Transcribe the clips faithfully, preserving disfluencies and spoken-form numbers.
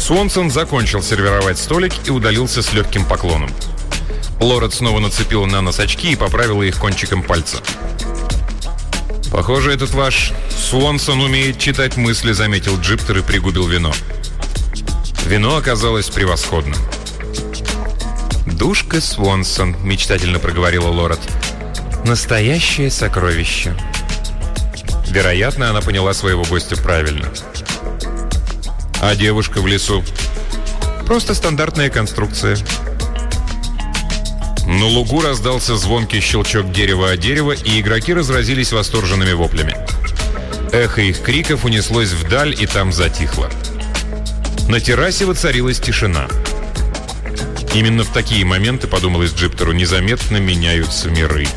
Свонсон закончил сервировать столик и удалился с легким поклоном. Лорет снова нацепила на нос очки и поправила их кончиком пальца. «Похоже, этот ваш Свонсон умеет читать мысли», — заметил Джиптер и пригубил вино. Вино оказалось превосходным. «Душка Свонсон», — мечтательно проговорила Лорет. «Настоящее сокровище». Вероятно, она поняла своего гостя правильно. «А девушка в лесу?» «Просто стандартная конструкция». На лугу раздался звонкий щелчок дерева о дерево, и игроки разразились восторженными воплями. Эхо их криков унеслось вдаль и там затихло. На террасе воцарилась тишина. Именно в такие моменты, подумалось Джиптеру, незаметно меняются миры.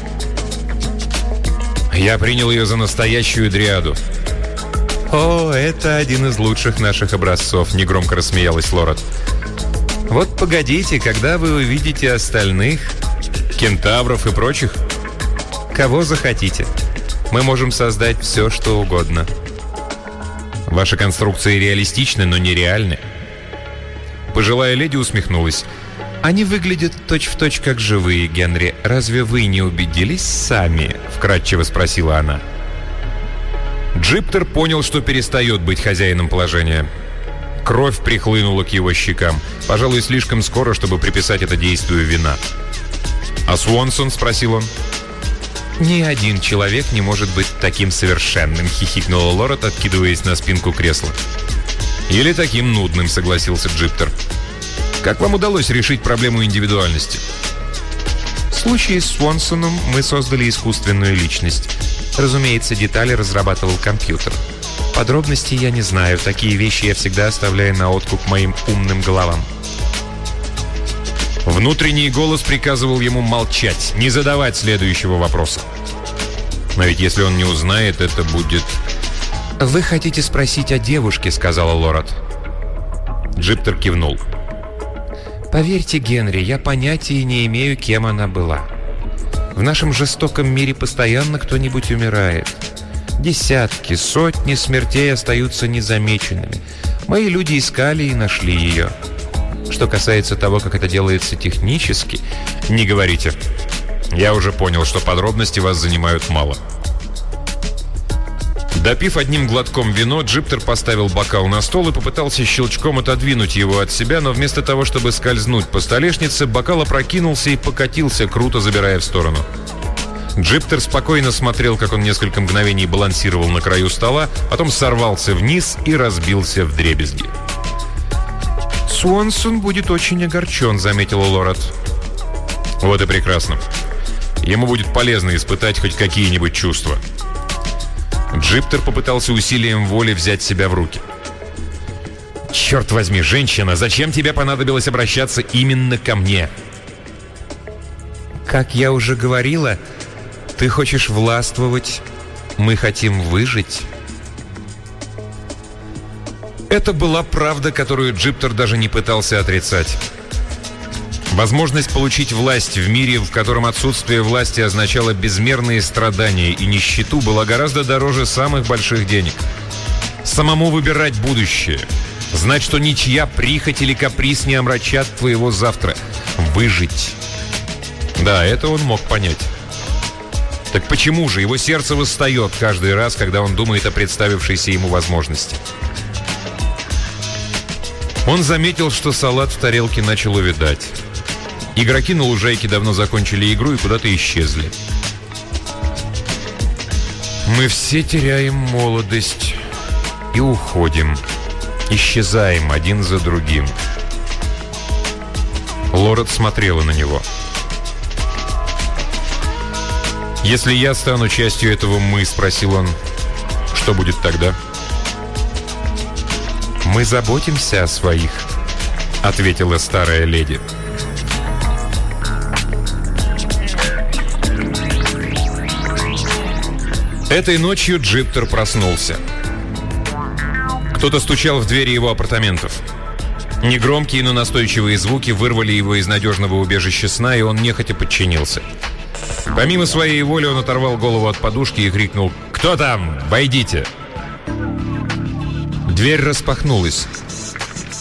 «Я принял ее за настоящую дриаду». «О, это один из лучших наших образцов», — негромко рассмеялась Лорет. «Вот погодите, когда вы увидите остальных, кентавров и прочих, кого захотите, мы можем создать все, что угодно». «Ваши конструкции реалистичны, но нереальны». Пожилая леди усмехнулась. «Они выглядят точь-в-точь как живые, Генри. Разве вы не убедились сами?» — вкратчиво спросила она. Джиптер понял, что перестает быть хозяином положения. Кровь прихлынула к его щекам. Пожалуй, слишком скоро, чтобы приписать это действию вина. «А Свонсон?» — спросил он. «Ни один человек не может быть таким совершенным», — хихикнула Лорет, откидываясь на спинку кресла. «Или таким нудным», — согласился Джиптер. «Как вам удалось решить проблему индивидуальности?» «В случае с Свонсоном мы создали искусственную личность. Разумеется, детали разрабатывал компьютер. Подробностей я не знаю. Такие вещи я всегда оставляю на откуп моим умным головам». Внутренний голос приказывал ему молчать, не задавать следующего вопроса. Но ведь если он не узнает, это будет... «Вы хотите спросить о девушке», — сказала Лорет. Джиптер кивнул. «Поверьте, Генри, я понятия не имею, кем она была. В нашем жестоком мире постоянно кто-нибудь умирает. Десятки, сотни смертей остаются незамеченными. Мои люди искали и нашли ее. Что касается того, как это делается технически, не говорите. Я уже понял, что подробности вас занимают мало». Допив одним глотком вино, Джиптер поставил бокал на стол и попытался щелчком отодвинуть его от себя, но вместо того, чтобы скользнуть по столешнице, бокал опрокинулся и покатился, круто забирая в сторону. Джиптер спокойно смотрел, как он несколько мгновений балансировал на краю стола, потом сорвался вниз и разбился вдребезги. «Свонсон будет очень огорчен», — заметила Лорет. «Вот и прекрасно. Ему будет полезно испытать хоть какие-нибудь чувства». Джиптер попытался усилием воли взять себя в руки. «Черт возьми, женщина, зачем тебе понадобилось обращаться именно ко мне?» «Как я уже говорила, ты хочешь властвовать, мы хотим выжить». Это была правда, которую Джиптер даже не пытался отрицать. Возможность получить власть в мире, в котором отсутствие власти означало безмерные страдания и нищету, была гораздо дороже самых больших денег. Самому выбирать будущее. Знать, что ничья прихоть или каприз не омрачат твоего завтра. Выжить. Да, это он мог понять. Так почему же его сердце восстает каждый раз, когда он думает о представившейся ему возможности? Он заметил, что салат в тарелке начал увядать. Игроки на лужайке давно закончили игру и куда-то исчезли. Мы все теряем молодость и уходим. Исчезаем один за другим. Лорет смотрела на него. «Если я стану частью этого «мы», — спросил он, — что будет тогда?» «Мы заботимся о своих», — ответила старая леди. Этой ночью Джиптер проснулся. Кто-то стучал в двери его апартаментов. Негромкие, но настойчивые звуки вырвали его из надежного убежища сна, и он нехотя подчинился. Помимо своей воли он оторвал голову от подушки и крикнул: «Кто там? Войдите!» Дверь распахнулась.